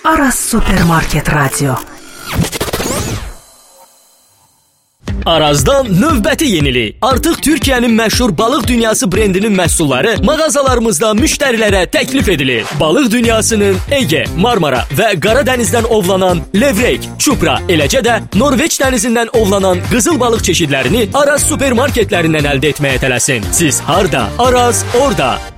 Aras Supermarket Radio. Arazdan növbəti yenilik. Artıq Türkiyənin məşhur balıq dünyası brendinin məhsulları mağazalarımızda müştərilərə təklif edilir. Balıq dünyasının Ege, Marmara və Qara dənizdən ovlanan levrek, çupra, eləcə də Norveç dənizindən ovlanan qızıl balıq çeşidlərini Araz supermarketlərindən əldə etməyə tələsin. Siz harda? Araz orada.